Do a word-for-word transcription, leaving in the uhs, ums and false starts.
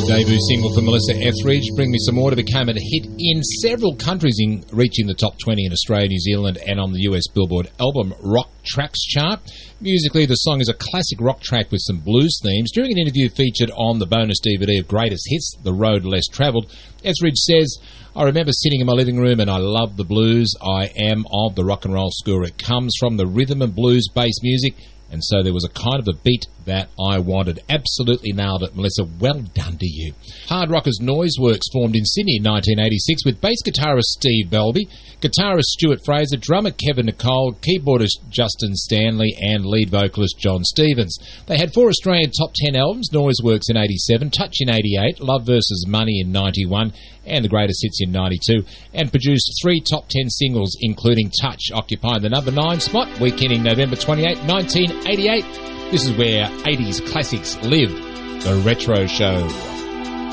Debut single from Melissa Etheridge, Bring Me Some More, became a hit in several countries, in reaching the top twenty in Australia, New Zealand and on the U S Billboard Album Rock Tracks chart. Musically, the song is a classic rock track with some blues themes. During an interview featured on the bonus D V D of Greatest Hits, The Road Less Travelled, Etheridge says, I remember sitting in my living room and I love the blues. I am of the rock and roll school. It comes from the rhythm and blues-based music, and so there was a kind of a beat that I wanted. Absolutely nailed it, Melissa. Well done to you. Hard rockers Noiseworks formed in Sydney in nineteen eighty-six with bass guitarist Steve Belby, guitarist Stuart Fraser, drummer Kevin Nicole, keyboardist Justin Stanley, and lead vocalist John Stevens. They had four Australian top ten albums, Noiseworks in eighty-seven, Touch in eighty-eight, Love versus Money in ninety-one, and The Greatest Hits in ninety-two, and produced three top ten singles, including Touch, occupying the number nine spot, week ending November twenty-eighth, nineteen eighty-eight. This is where eighties classics live, The Retro Show.